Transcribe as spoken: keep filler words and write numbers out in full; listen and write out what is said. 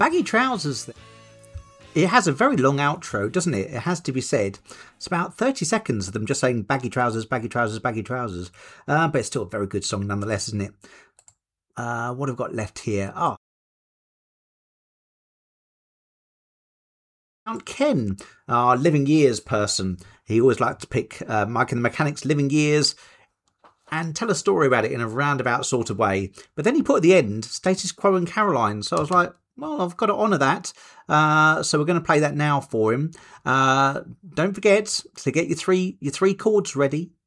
Baggy Trousers, it has a very long outro, doesn't it? It has to be said. It's about thirty seconds of them just saying baggy trousers, baggy trousers, baggy trousers. Uh, but it's still a very good song nonetheless, isn't it? Uh, what have we got left here? Oh. Mount Ken, our Living Years person. He always liked to pick uh, Mike and the Mechanics' Living Years and tell a story about it in a roundabout sort of way. But then he put at the end Status Quo and Caroline. So I was like, well, I've got to honour that. Uh, so we're going to play that now for him. Uh, don't forget to get your three your three chords ready.